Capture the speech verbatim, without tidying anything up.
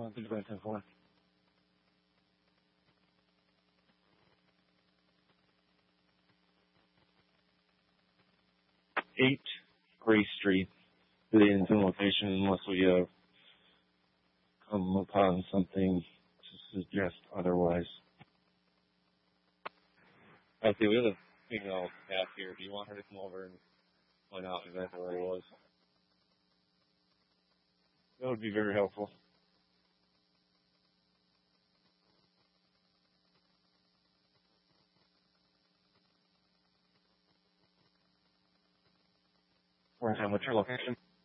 Uh, fifty by ten four. eight Gray Street. Leading to location unless we uh, come upon something to suggest otherwise. I see we have a female staff here. Do you want her to come over and point out exactly where it was? That would be very helpful. One time, what's your location?